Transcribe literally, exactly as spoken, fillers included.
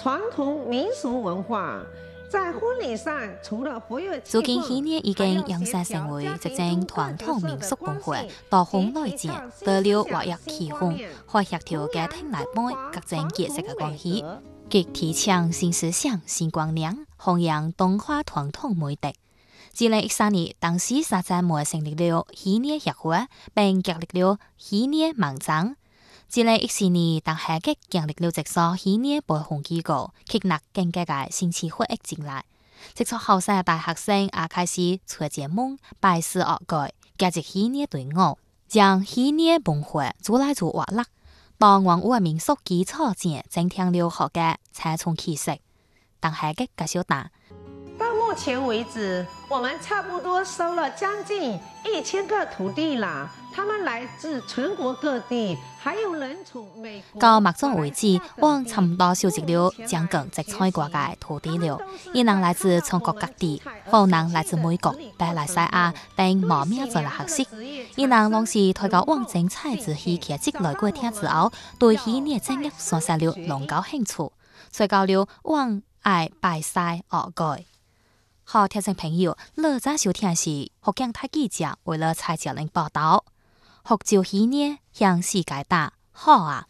传统民俗文化。在婚礼上，除了活跃气如今喜氛， 年已經養成成為一種傳統民俗文化，多方來前得了活躍氣氛，可協調家庭內部各種結識嘅關係，極提倡新思想、新觀念，弘揚東華傳統美德。二零一三年，當時沙贊梅成立了喜年協會，並建立了喜年網站。二零一四年，當下嘅建立了一所喜年培訓機構，吸納更加嘅新奇活躍進來。即所後生嘅大學生也開始出節目，拜師學藝，加入喜年隊伍，將喜年文化做來做活絡。當文化民俗基礎上，增添了學嘅青春氣息。當下嘅介紹單。 到目前為止，我們差不多收了將近一千個徒弟啦。他們來自全國各地，還有人從美國。 到目前為止，我差唔多收集了將近一千個嘅徒弟了。有人來自全國各地，有人來自美國、馬來西亞等冇名在嚟學習。有人攏是推到往精彩之戲劇積累過聽之後，對喜年正業產生了濃厚興趣，隨到了往愛拜師學藝。好，聽眾朋友，樂在收聽是福建台記者為了蔡兆玲報道。福州喜年向世界打好啊！